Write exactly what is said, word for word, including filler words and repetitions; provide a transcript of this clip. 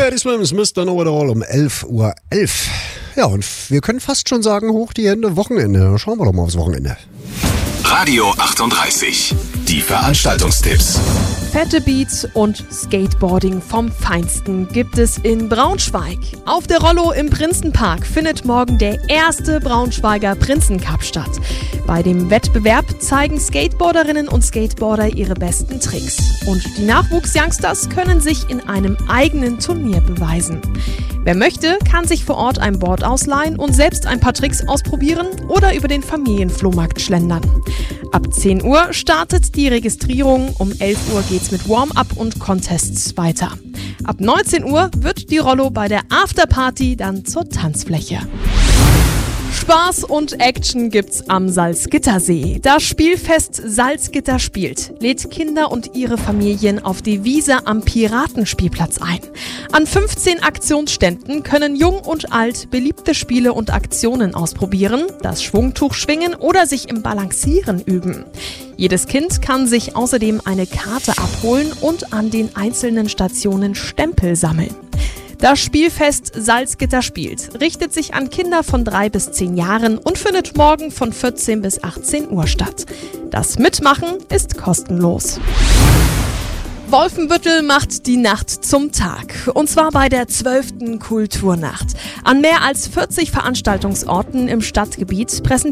Dirty Swims, Mister Know-It-All um elf Uhr elf. Ja, und wir können fast schon sagen, hoch die Hände, Wochenende. Schauen wir doch mal aufs Wochenende. Radio achtunddreißig, die Veranstaltungstipps. Fette Beats und Skateboarding vom Feinsten gibt es in Braunschweig. Auf der Rollo im Prinzenpark findet morgen der erste Braunschweiger Prinzencup statt. Bei dem Wettbewerb zeigen Skateboarderinnen und Skateboarder ihre besten Tricks. Und die Nachwuchsyoungsters können sich in einem eigenen Turnier beweisen. Wer möchte, kann sich vor Ort ein Board ausleihen und selbst ein paar Tricks ausprobieren oder über den Familienflohmarkt schlendern. Ab zehn Uhr startet die Registrierung, um elf Uhr geht's mit Warm-up und Contests weiter. Ab neunzehn Uhr wird die Rollo bei der Afterparty dann zur Tanzfläche. Spaß und Action gibt's am Salzgittersee. Das Spielfest Salzgitter spielt lädt Kinder und ihre Familien auf die Wiese am Piratenspielplatz ein. An fünfzehn Aktionsständen können Jung und Alt beliebte Spiele und Aktionen ausprobieren, das Schwungtuch schwingen oder sich im Balancieren üben. Jedes Kind kann sich außerdem eine Karte abholen und an den einzelnen Stationen Stempel sammeln. Das Spielfest Salzgitter spielt richtet sich an Kinder von drei bis zehn Jahren und findet morgen von vierzehn bis achtzehn Uhr statt. Das Mitmachen ist kostenlos. Wolfenbüttel macht die Nacht zum Tag. Und zwar bei der zwölften Kulturnacht. An mehr als vierzig Veranstaltungsorten im Stadtgebiet präsentiert